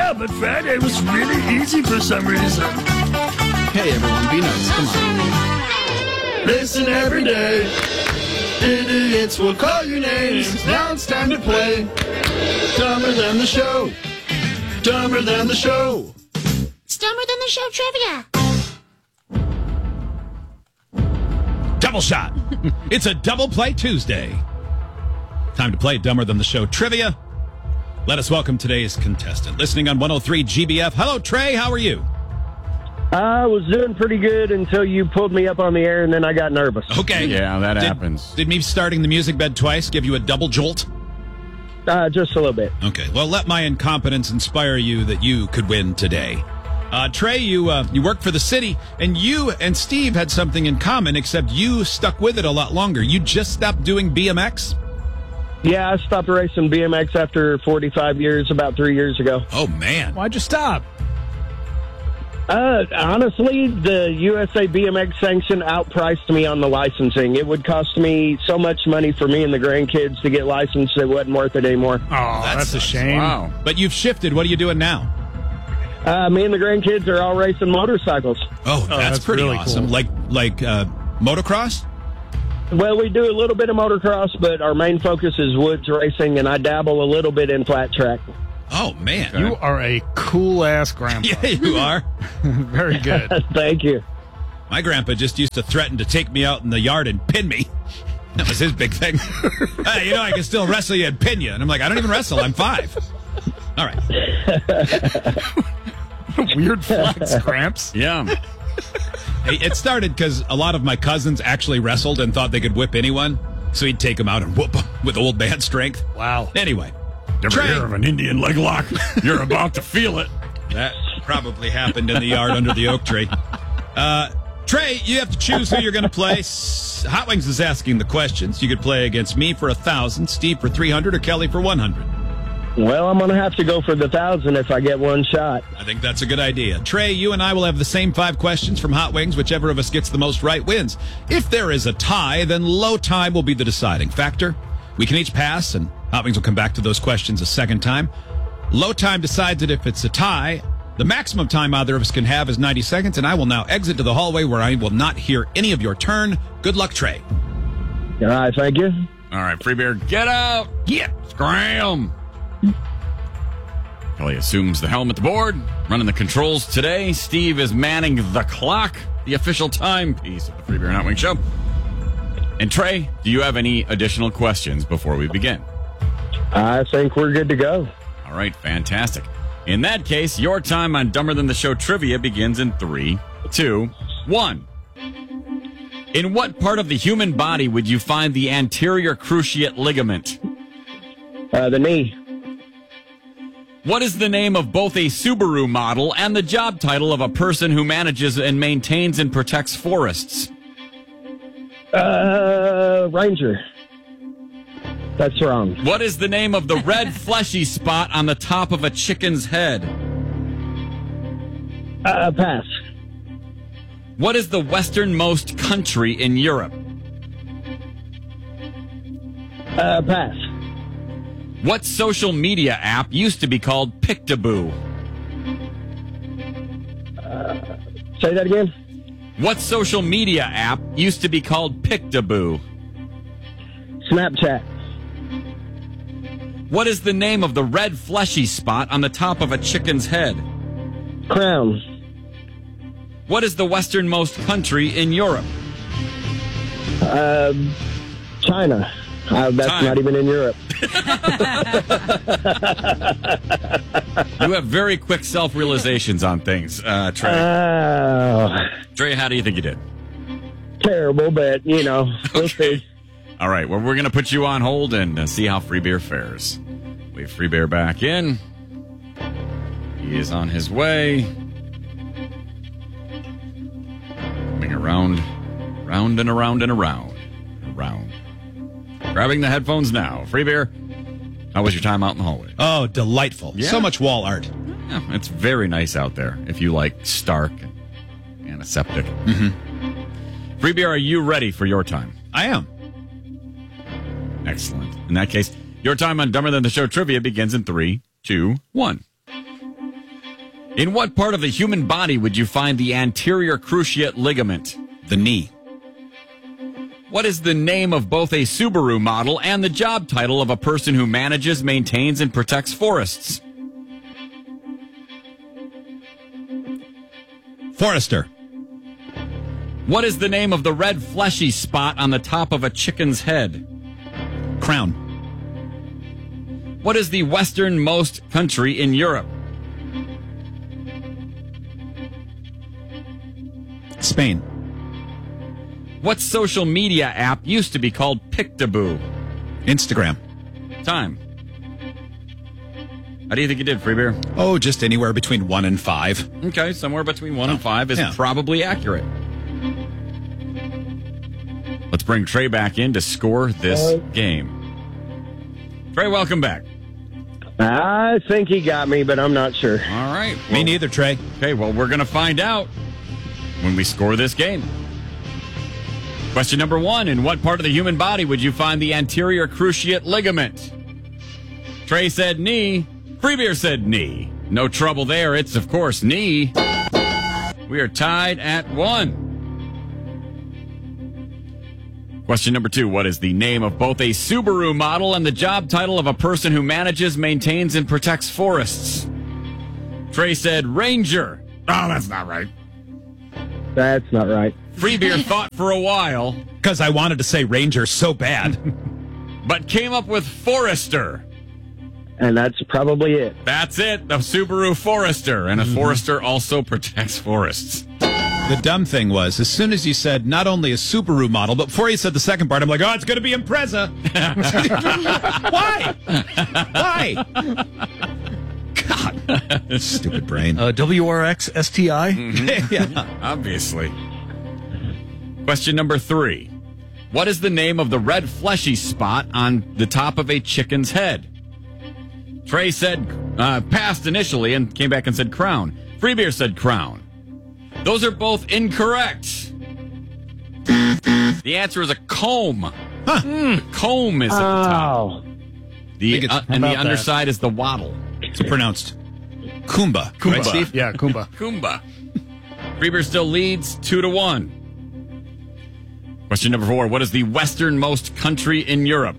Yeah, but Friday was really easy for some reason. Hey, everyone, be nice. Come on. Listen every day. Idiots will call your names. Now it's time to play. Dumber Than the Show. Dumber Than the Show. It's Dumber Than the Show trivia. Double shot. It's a double play Tuesday. Time to play Dumber Than the Show trivia. Let us welcome today's contestant. Listening on 103 GBF. Hello, Trey. How are you? I was doing pretty good until you pulled me up on the air, and then I got nervous. Okay. Yeah, that happens. Did me starting the music bed twice give you a double jolt? Just a little bit. Okay. Well, let my incompetence inspire you that you could win today. Trey, you work for the city, and you and Steve had something in common, except you stuck with it a lot longer. You just stopped doing BMX? Yeah, I stopped racing BMX after 45 years, about 3 years ago. Oh, man. Why'd you stop? Honestly, the USA BMX sanction outpriced me on the licensing. It would cost me so much money for me and the grandkids to get licensed, it wasn't worth it anymore. Oh, that's a shame. Wow. But you've shifted. What are you doing now? Me and the grandkids are all racing motorcycles. Oh, that's pretty really awesome. cool. Like motocross? Well, we do a little bit of motocross, but our main focus is woods racing, and I dabble a little bit in flat track. Oh, man. You are a cool-ass grandpa. Yeah, you are. Very good. Thank you. My grandpa just used to threaten to take me out in the yard and pin me. That was his big thing. Hey, I can still wrestle you and pin you. And I'm like, I don't even wrestle. I'm 5. All right. Weird flex, Gramps. Yeah. Hey, it started because a lot of my cousins actually wrestled and thought they could whip anyone. So he'd take them out and whoop them with old man strength. Wow. Anyway. Ever Trey. hear of an Indian leg lock? You're about to feel it. That probably happened in the yard under the oak tree. Trey, you have to choose who you're going to play. Hot Wings is asking the questions. You could play against me for 1,000, Steve for 300, or Kelly for 100. Well, I'm going to have to go for the 1,000 if I get one shot. I think that's a good idea. Trey, you and I will have the same 5 questions from Hot Wings. Whichever of us gets the most right wins. If there is a tie, then low time will be the deciding factor. We can each pass, and Hot Wings will come back to those questions a second time. Low time decides it if it's a tie. The maximum time either of us can have is 90 seconds, and I will now exit to the hallway where I will not hear any of your turn. Good luck, Trey. All right, thank you. All right, Free Beer, get out. Yeah. Scram. Kelly assumes the helm at the board. Running the controls today. Steve is manning the clock, the official timepiece of the Free Beer and Hot Wing Show. And Trey, do you have any additional questions before we begin? I think we're good to go. All right, fantastic. In that case, your time on Dumber Than the Show trivia begins in 3, 2, 1. In what part of the human body would you find the anterior cruciate ligament? The knee. What is the name of both a Subaru model and the job title of a person who manages and maintains and protects forests? Ranger. That's wrong. What is the name of the red fleshy spot on the top of a chicken's head? Pass. What is the westernmost country in Europe? Pass. What social media app used to be called Pictaboo? Say that again? What social media app used to be called Pictaboo? Snapchat. What is the name of the red fleshy spot on the top of a chicken's head? Crown. What is the westernmost country in Europe? China. That's Time. not even in Europe. You have very quick self-realizations on things, Trey. Trey, how do you think you did? Terrible, but, we'll see. All right, well, we're going to put you on hold and see how Free Beer fares. We have Free Beer back in. He is on his way. Coming around and around and around. Grabbing the headphones now. Free Beer, how was your time out in the hallway? Oh, delightful. Yeah. So much wall art. Yeah, it's very nice out there if you like stark and antiseptic. Mm-hmm. Free Beer, are you ready for your time? I am. Excellent. In that case, your time on Dumber Than the Show trivia begins in 3, 2, 1. In what part of the human body would you find the anterior cruciate ligament? The knee. What is the name of both a Subaru model and the job title of a person who manages, maintains, and protects forests? Forester. What is the name of the red fleshy spot on the top of a chicken's head? Crown. What is the westernmost country in Europe? Spain. What social media app used to be called Pictaboo? Instagram. Time. How do you think you did, Free Beer? Oh, just anywhere between 1 and 5. Okay, somewhere between 1 and 5 is Yeah. probably accurate. Let's bring Trey back in to score this game. Trey, welcome back. I think he got me, but I'm not sure. All right. Me neither, Trey. Okay, well, we're going to find out when we score this game. Question number 1. In what part of the human body would you find the anterior cruciate ligament? Trey said knee. Freebeer said knee. No trouble there. It's, of course, knee. We are tied at 1. Question number 2. What is the name of both a Subaru model and the job title of a person who manages, maintains, and protects forests? Trey said Ranger. Oh, that's not right. That's not right. Freebeer thought for a while, Because I wanted to say Ranger so bad. but came up with Forester. And that's probably it. That's it, the Subaru Forester. And a Forester also protects forests. The dumb thing was, as soon as you said not only a Subaru model, but before you said the second part, I'm like, oh, it's going to be Impreza. Why? Why? God. Stupid brain. WRX STI? Yeah. Obviously. Question number 3. What is the name of the red fleshy spot on the top of a chicken's head? Trey said passed initially and came back and said crown. Freebeer said crown. Those are both incorrect. The answer is a comb. The comb is at the top. The, and the underside is the wattle. It's pronounced Kumba. Right, Steve? Yeah, Kumba. Kumba. Freebeer still leads 2-1. Question number 4. What is the westernmost country in Europe?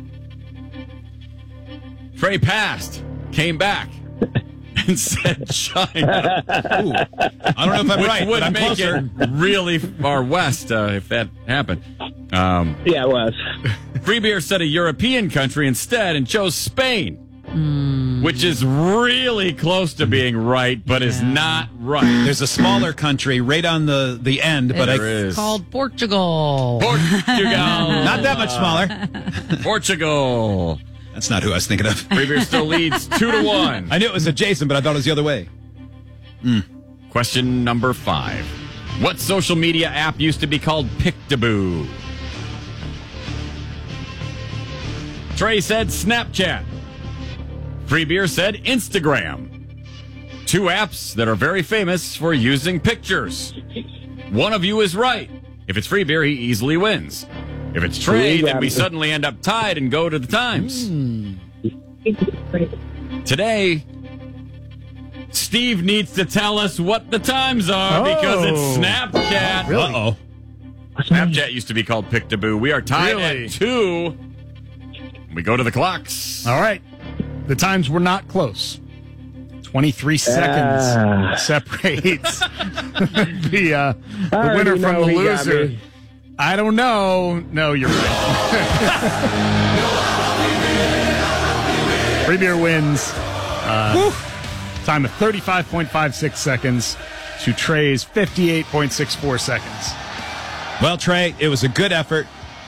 Trey passed, came back, and said China. Ooh. I don't know if I'm Which right, would but I'm make closer. it really far west if that happened. Yeah, it was. Freebeer said a European country instead and chose Spain, which is really close to being right, but is not right. There's a smaller country right on the end, but There is. Called Portugal. Portugal. not that much smaller. Portugal. That's not who I was thinking of. Freebeer still leads 2-1. I knew it was adjacent, but I thought it was the other way. Question number 5. What social media app used to be called Pictaboo? Trey said Snapchat. Freebeer said Instagram. 2 apps that are very famous for using pictures. One of you is right. If it's Freebeer, he easily wins. If it's Trey, then we suddenly end up tied and go to the times. Today, Steve needs to tell us what the times are because it's Snapchat. Really? Uh-oh. Snapchat used to be called Pictaboo. We are tied Really? at 2. We go to the clocks. All right. The times were not close. 23 seconds separates the winner from the loser. I don't know. No, you're right. Free Beer wins. Time of 35.56 seconds to Trey's 58.64 seconds. Well, Trey, it was a good effort.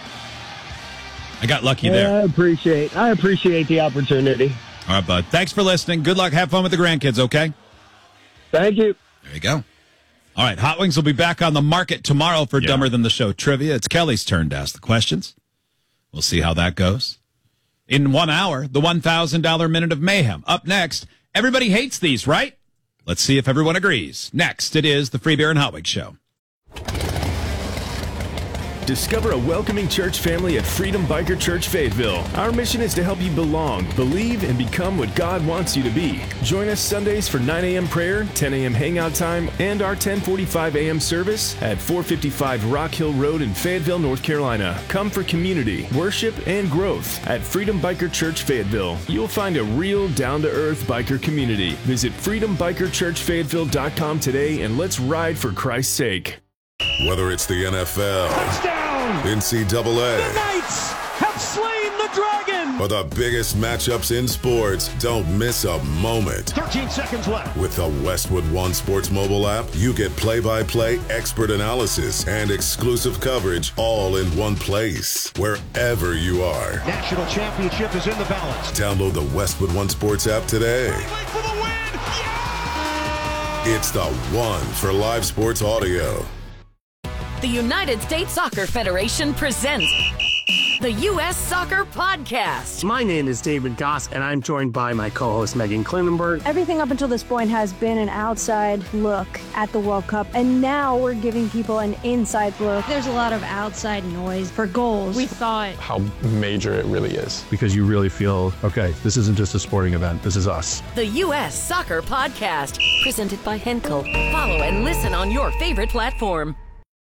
I got lucky I there. appreciate the opportunity. All right, bud. Thanks for listening. Good luck. Have fun with the grandkids, okay? Thank you. There you go. All right, Hot Wings will be back on the market tomorrow for Dumber Than the Show trivia. It's Kelly's turn to ask the questions. We'll see how that goes. In 1 hour, the $1,000 Minute of Mayhem. Up next, everybody hates these, right? Let's see if everyone agrees. Next, it is the Free Beer and Hot Wings Show. Discover a welcoming church family at Freedom Biker Church Fayetteville. Our mission is to help you belong, believe, and become what God wants you to be. Join us Sundays for 9 a.m. prayer, 10 a.m. hangout time, and our 10:45 a.m. service at 455 Rock Hill Road in Fayetteville, North Carolina. Come for community, worship, and growth at Freedom Biker Church Fayetteville. You'll find a real down-to-earth biker community. Visit freedombikerchurchfayetteville.com today and let's ride for Christ's sake. Whether it's the NFL, touchdown, NCAA, the Knights have slain the dragon, or the biggest matchups in sports, don't miss a moment. 13 seconds left. With the Westwood One Sports mobile app, you get play-by-play expert analysis and exclusive coverage all in one place, wherever you are. National championship is in the balance. Download the Westwood One Sports app today. For the win. Yeah! It's the one for live sports audio. The United States Soccer Federation presents the U.S. Soccer Podcast. My name is David Goss, and I'm joined by my co-host Megan Klinenberg. Everything up until this point has been an outside look at the World Cup, and now we're giving people an inside look. There's a lot of outside noise for goals. We thought how major it really is. Because you really feel, okay, this isn't just a sporting event, this is us. The U.S. Soccer Podcast, presented by Henkel. Follow and listen on your favorite platform.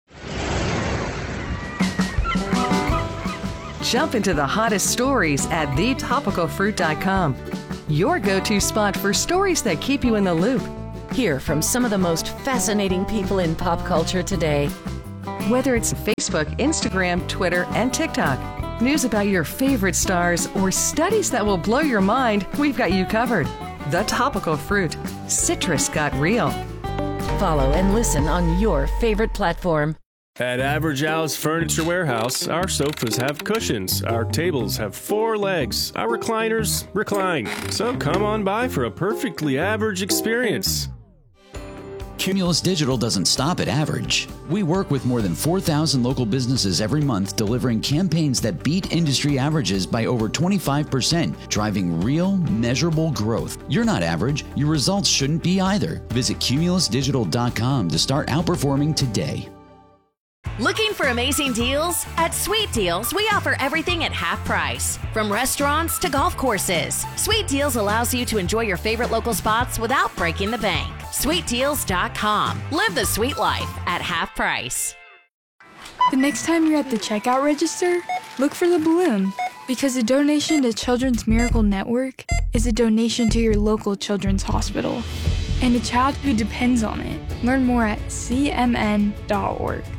Jump into the hottest stories at thetopicalfruit.com. Your go-to spot for stories that keep you in the loop. Hear from some of the most fascinating people in pop culture today. Whether it's Facebook, Instagram, Twitter, and TikTok, news about your favorite stars, or studies that will blow your mind, we've got you covered. The Topical Fruit. Citrus got real. Follow and listen on your favorite platform. At Average Al's Furniture Warehouse, our sofas have cushions, our tables have 4 legs, our recliners recline. So come on by for a perfectly average experience. Cumulus Digital doesn't stop at average. We work with more than 4,000 local businesses every month, delivering campaigns that beat industry averages by over 25%, driving real, measurable growth. You're not average. Your results shouldn't be either. Visit cumulusdigital.com to start outperforming today. Looking for amazing deals? At Sweet Deals, we offer everything at half price. From restaurants to golf courses, Sweet Deals allows you to enjoy your favorite local spots without breaking the bank. SweetDeals.com. Live the sweet life at half price. The next time you're at the checkout register, look for the balloon, because a donation to Children's Miracle Network is a donation to your local children's hospital and a child who depends on it. Learn more at cmn.org.